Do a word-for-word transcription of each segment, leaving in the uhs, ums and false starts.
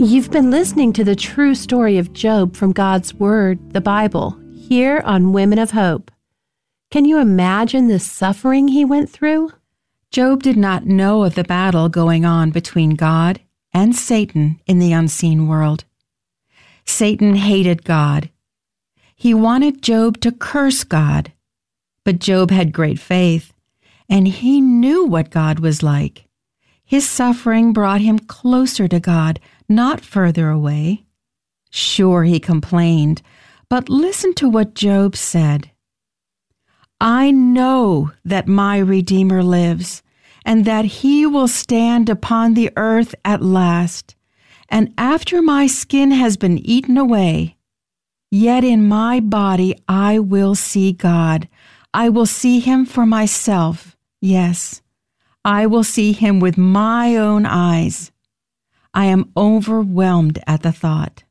You've been listening to the true story of Job from God's Word, the Bible, here on Women of Hope. Can you imagine the suffering he went through? Job did not know of the battle going on between God and Satan in the unseen world. Satan hated God. He wanted Job to curse God. But Job had great faith, and he knew what God was like. His suffering brought him closer to God, not further away. Sure, he complained, but listen to what Job said. I know that my Redeemer lives, and that he will stand upon the earth at last. And after my skin has been eaten away, yet in my body I will see God. I will see him for myself. Yes, I will see him with my own eyes. I am overwhelmed at the thought.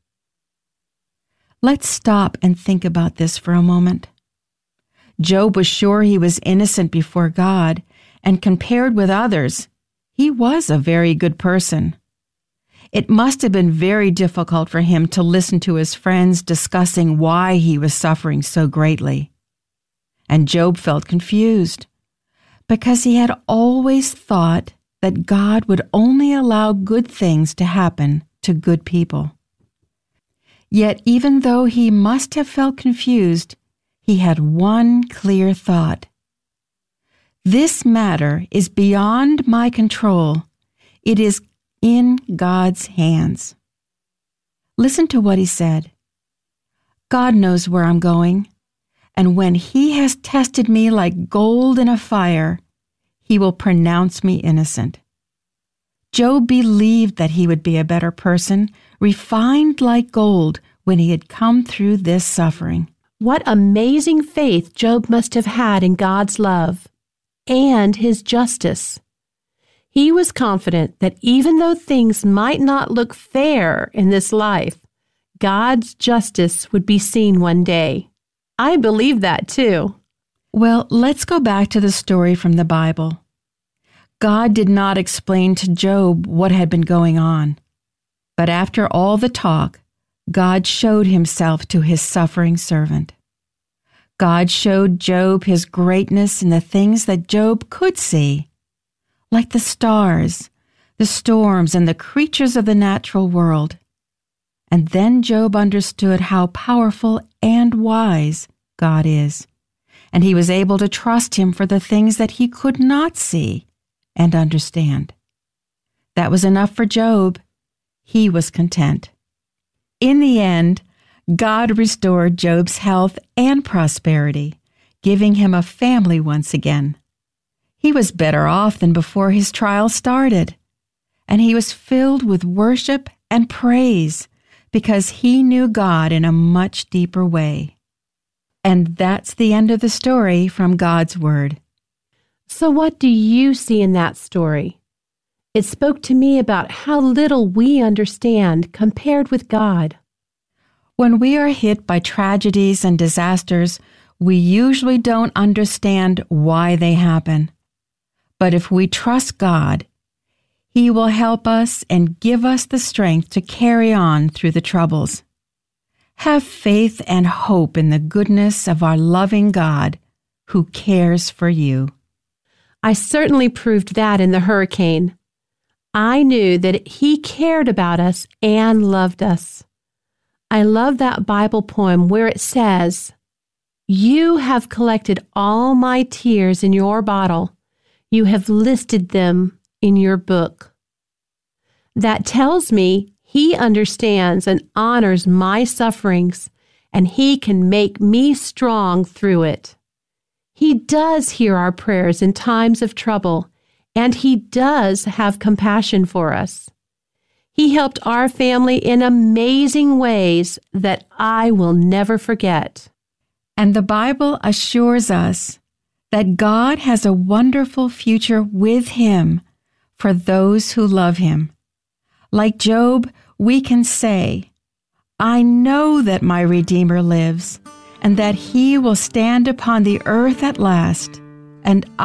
Let's stop and think about this for a moment. Job was sure he was innocent before God, and compared with others, he was a very good person. It must have been very difficult for him to listen to his friends discussing why he was suffering so greatly. And Job felt confused, because he had always thought that God would only allow good things to happen to good people. Yet even though he must have felt confused, he had one clear thought. This matter is beyond my control. It is in God's hands. Listen to what he said. God knows where I'm going, and when he has tested me like gold in a fire, he will pronounce me innocent. Job believed that he would be a better person, refined like gold, when he had come through this suffering. What amazing faith Job must have had in God's love and his justice. He was confident that even though things might not look fair in this life, God's justice would be seen one day. I believe that too. Well, let's go back to the story from the Bible. God did not explain to Job what had been going on. But after all the talk, God showed himself to his suffering servant. God showed Job his greatness in the things that Job could see, like the stars, the storms, and the creatures of the natural world. And then Job understood how powerful and wise God is, and he was able to trust him for the things that he could not see and understand. That was enough for Job. He was content. In the end, God restored Job's health and prosperity, giving him a family once again. He was better off than before his trial started, and he was filled with worship and praise because he knew God in a much deeper way. And that's the end of the story from God's Word. So what do you see in that story? It spoke to me about how little we understand compared with God. When we are hit by tragedies and disasters, we usually don't understand why they happen. But if we trust God, He will help us and give us the strength to carry on through the troubles. Have faith and hope in the goodness of our loving God who cares for you. I certainly proved that in the hurricane. I knew that He cared about us and loved us. I love that Bible poem where it says, "You have collected all my tears in your bottle. You have listed them in your book." That tells me He understands and honors my sufferings, and He can make me strong through it. He does hear our prayers in times of trouble, and He does have compassion for us. He helped our family in amazing ways that I will never forget. And the Bible assures us that God has a wonderful future with Him for those who love Him. Like Job, we can say, "I know that my Redeemer lives, and that He will stand upon the earth at last, and